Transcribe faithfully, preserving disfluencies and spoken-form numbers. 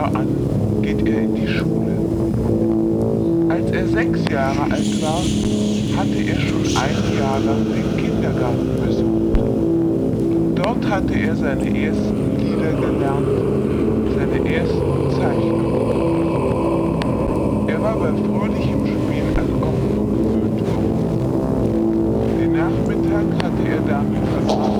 Jahre an geht er in die Schule. Als er sechs Jahre alt war, hatte er schon ein Jahr lang den Kindergarten besucht. Dort hatte er seine ersten Lieder gelernt, seine ersten Zeichnungen. Er war bei fröhlichem Spiel an Kopflo gewöhnt worden. Den Nachmittag hatte er damit verbracht,